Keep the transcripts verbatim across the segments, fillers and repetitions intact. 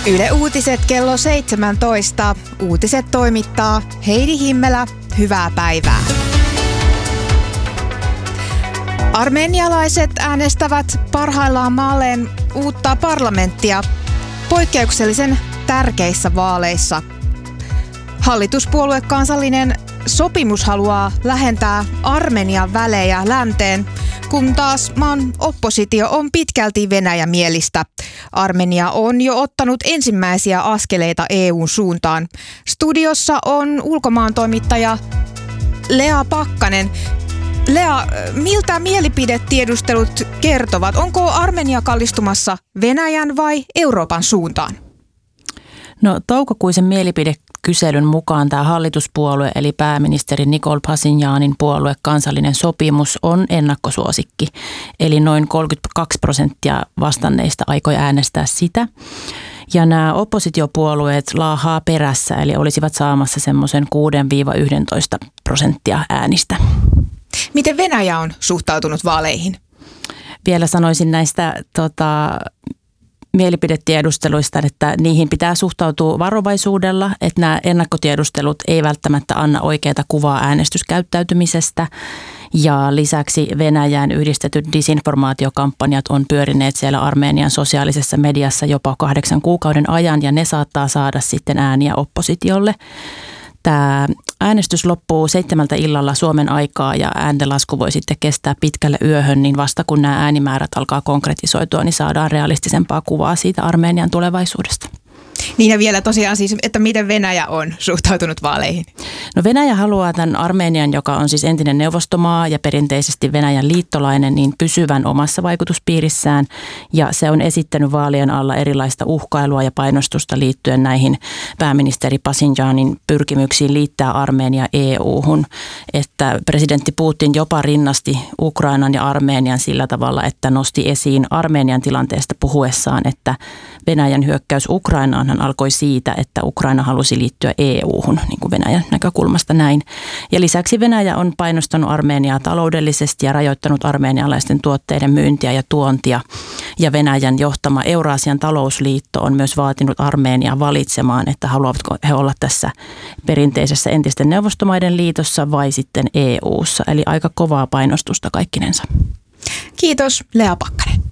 Yle Uutiset kello seitsemäntoista. Uutiset toimittaa Heidi Himmelä. Hyvää päivää. Armenialaiset äänestävät parhaillaan maalleen uutta parlamenttia poikkeuksellisen tärkeissä vaaleissa. Hallituspuolue Kansallinen sopimus haluaa lähentää Armenian välejä länteen, kun taas maan oppositio on pitkälti venäjämielistä. Armenia on jo ottanut ensimmäisiä askeleita E U:n suuntaan. Studiossa on ulkomaantoimittaja Lea Pakkanen. Lea, miltä mielipidetiedustelut kertovat? Onko Armenia kallistumassa Venäjän vai Euroopan suuntaan? No toukokuisen mielipidekyselyn mukaan tämä hallituspuolue eli pääministeri Nikol Pashinyanin puolue Kansallinen sopimus on ennakkosuosikki. Eli noin kolmekymmentäkaksi prosenttia vastanneista aikoi äänestää sitä. Ja nämä oppositiopuolueet laahaa perässä eli olisivat saamassa semmoisen kuudesta yhteentoista prosenttia äänistä. Miten Venäjä on suhtautunut vaaleihin? Vielä sanoisin näistä tota, mielipidetiedusteluista, että niihin pitää suhtautua varovaisuudella, että nämä ennakkotiedustelut ei välttämättä anna oikeaa kuvaa äänestyskäyttäytymisestä. Ja lisäksi Venäjään yhdistetyt disinformaatiokampanjat on pyörineet siellä Armenian sosiaalisessa mediassa jopa kahdeksan kuukauden ajan ja ne saattaa saada sitten ääniä oppositiolle. Tämä äänestys loppuu seitsemältä illalla Suomen aikaa ja ääntenlasku voi sitten kestää pitkälle yöhön, niin vasta kun nämä äänimäärät alkaa konkretisoitua, niin saadaan realistisempaa kuvaa siitä Armenian tulevaisuudesta. Niin ja vielä tosiaan siis, että miten Venäjä on suhtautunut vaaleihin? No Venäjä haluaa tämän Armenian, joka on siis entinen neuvostomaa ja perinteisesti Venäjän liittolainen, niin pysyvän omassa vaikutuspiirissään. Ja se on esittänyt vaalien alla erilaista uhkailua ja painostusta liittyen näihin pääministeri Pashinyanin pyrkimyksiin liittää Armenia E U:hun. Että presidentti Putin jopa rinnasti Ukrainan ja Armenian sillä tavalla, että nosti esiin Armenian tilanteesta puhuessaan, että Venäjän hyökkäys Ukrainaan alkoi siitä, että Ukraina halusi liittyä E U:hun, niin kuin Venäjän näkökulmasta näin. Ja lisäksi Venäjä on painostanut Armeniaa taloudellisesti ja rajoittanut armenialaisten tuotteiden myyntiä ja tuontia. Ja Venäjän johtama Euraasian talousliitto on myös vaatinut Armeniaa valitsemaan, että haluavatko he olla tässä perinteisessä entisten neuvostomaiden liitossa vai sitten E U:ssa. Eli aika kovaa painostusta kaikkinensa. Kiitos, Lea Pakkanen.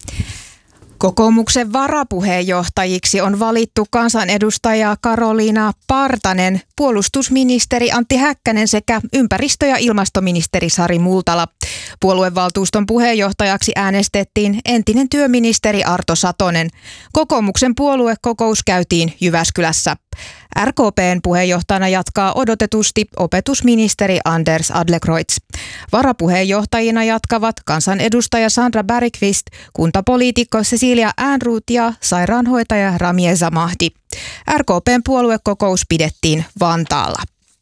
Kokoomuksen varapuheenjohtajiksi on valittu kansanedustaja Karoliina Partanen, puolustusministeri Antti Häkkänen sekä ympäristö- ja ilmastoministeri Sari Multala. Puoluevaltuuston puheenjohtajaksi äänestettiin entinen työministeri Arto Satonen. Kokoomuksen puoluekokous käytiin Jyväskylässä. R K P:n puheenjohtajana jatkaa odotetusti opetusministeri Anders Adlercreutz. Varapuheenjohtajina jatkavat kansanedustaja Sandra Bergqvist, kuntapoliitikko Cecilia Ehrnrooth ja sairaanhoitaja Ramieza Mahdi. R K P:n puoluekokous pidettiin Vantaalla.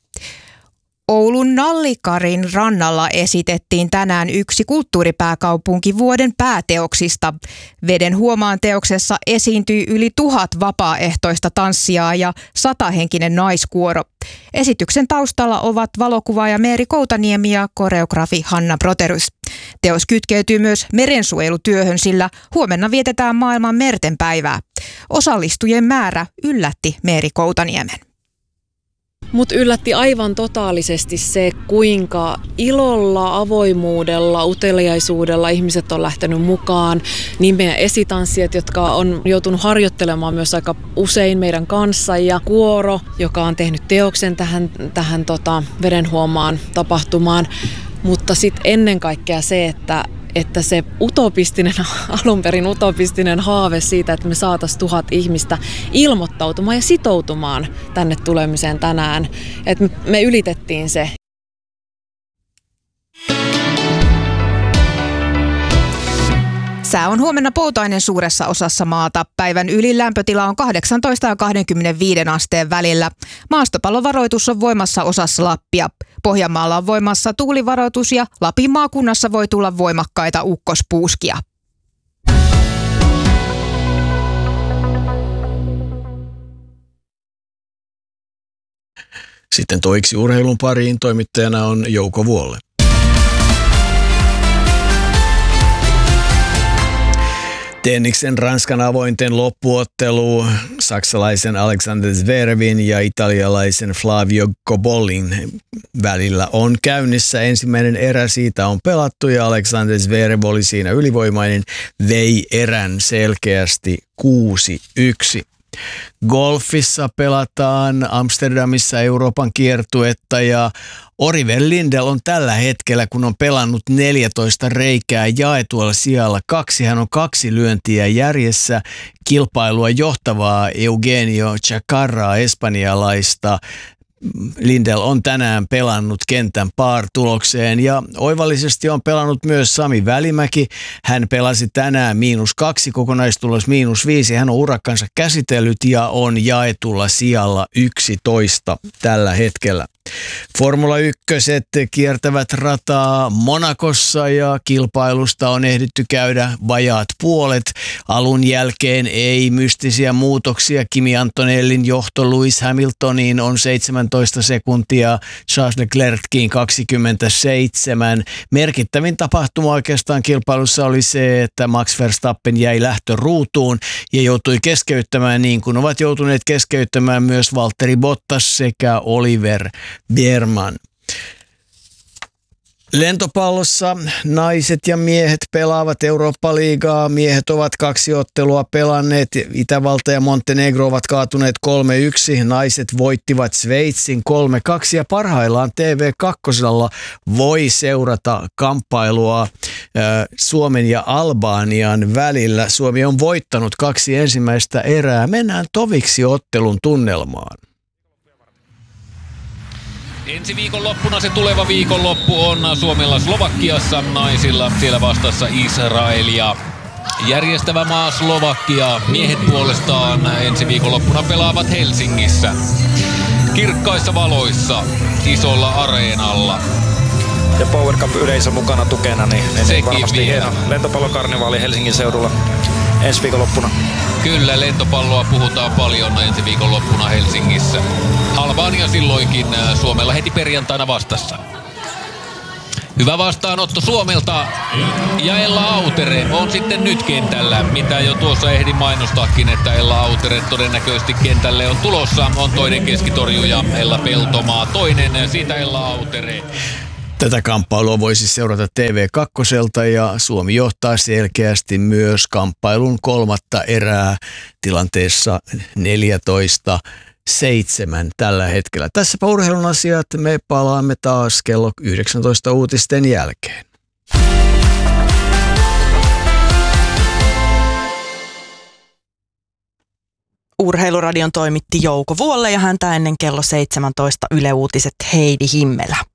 Oulun Nallikarin rannalla esitettiin tänään yksi kulttuuripääkaupunki vuoden pääteoksista. Veden huomaan teoksessa esiintyi yli tuhat vapaaehtoista tanssijaa ja satahenkinen naiskuoro. Esityksen taustalla ovat valokuvaaja Meeri Koutaniemi ja koreografi Hanna Broterus. Teos kytkeytyy myös merensuojelutyöhön, sillä huomenna vietetään maailman merten päivää. Osallistujien määrä yllätti Meeri Koutaniemen. Mut yllätti aivan totaalisesti se, kuinka ilolla, avoimuudella, uteliaisuudella ihmiset on lähtenyt mukaan. Niin meidän esitanssijat, jotka on joutunut harjoittelemaan myös aika usein meidän kanssa, ja kuoro, joka on tehnyt teoksen tähän, tähän tota, vedenhuomaan tapahtumaan. Mutta sitten ennen kaikkea se, että että se utopistinen, alun perin utopistinen haave siitä, että me saataisiin tuhat ihmistä ilmoittautumaan ja sitoutumaan tänne tulemiseen tänään, että me ylitettiin se. Sää on huomenna poutainen suuressa osassa maata. Päivän ylin lämpötila on kahdeksantoista ja kaksikymmentäviisi asteen välillä. Maastopallovaroitus on voimassa osassa Lappia. Pohjanmaalla on voimassa tuulivaroitus ja Lapin maakunnassa voi tulla voimakkaita ukkospuuskia. Sitten toiksi urheilun pariin toimittajana on Jouko Vuolle. Tenniksen Ranskan avointen loppuottelu saksalaisen Alexander Zverevin ja italialaisen Flavio Cobolin välillä on käynnissä. Ensimmäinen erä siitä on pelattu ja Alexander Zverev oli siinä ylivoimainen, vei erän selkeästi kuusi yksi. Golfissa pelataan Amsterdamissa Euroopan kiertuetta ja Oliver Lindell on tällä hetkellä, kun on pelannut neljätoista reikää jaetualla sijalla kaksi. Hän on kaksi lyöntiä järjessä kilpailua johtavaa Eugenio Chacarraa, espanjalaista. Lindell on tänään pelannut kentän par-tulokseen ja oivallisesti on pelannut myös Sami Välimäki. Hän pelasi tänään miinus kaksi, kokonaistulos miinus viisi. Hän on urakkansa käsitellyt ja on jaetulla sijalla yksitoista tällä hetkellä. Formula ykköset kiertävät rataa Monacossa ja kilpailusta on ehditty käydä vajaat puolet. Alun jälkeen ei mystisiä muutoksia. Kimi Antonellin johto Lewis Hamiltoniin on seitsemäntoista sekuntia, Charles Leclerckiin kaksikymmentäseitsemän. Merkittävin tapahtuma oikeastaan kilpailussa oli se, että Max Verstappen jäi lähtöruutuun ja joutui keskeyttämään niin kuin ovat joutuneet keskeyttämään myös Valtteri Bottas sekä Oliver Bierman. Lentopallossa naiset ja miehet pelaavat Eurooppa-liigaa. Miehet ovat kaksi ottelua pelanneet. Itävalta ja Montenegro ovat kaatuneet kolme yksi. Naiset voittivat Sveitsin kolme kaksi ja parhaillaan T V kaksi voi seurata kamppailua äh, Suomen ja Albanian välillä. Suomi on voittanut kaksi ensimmäistä erää. Mennään toviksi ottelun tunnelmaan. Ensi viikonloppuna se tuleva viikonloppu on Suomella Slovakiassa, naisilla siellä vastassa Israelia. Järjestävä maa Slovakia, miehet puolestaan ensi viikonloppuna pelaavat Helsingissä. Kirkkaissa valoissa, isolla areenalla. Ja Power Cup-yleisö mukana tukena, niin, niin Sekin varmasti vielä. hieno lentopallokarnevaali Helsingin seudulla ensi viikonloppuna. Kyllä, lentopalloa puhutaan paljon ensi viikonloppuna Helsingissä. Albania silloinkin Suomella heti perjantaina vastassa. Hyvä vastaanotto Suomelta ja Ella Autere on sitten nyt kentällä, mitä jo tuossa ehdin mainostaakin, että Ella Autere todennäköisesti kentälle on tulossa. On toinen keskitorjuja Ella Peltomaa, toinen siitä Ella Autere. Tätä kamppailua voisi seurata T V kaksi ja Suomi johtaa selkeästi myös kamppailun kolmatta erää tilanteessa neljätoista seitsemän tällä hetkellä. Tässäpä urheilun asiat, me palaamme taas kello yhdeksäntoista uutisten jälkeen. Urheiluradion toimitti Jouko Vuolle ja häntä ennen kello seitsemäntoista Yle Uutiset Heidi Himmelä.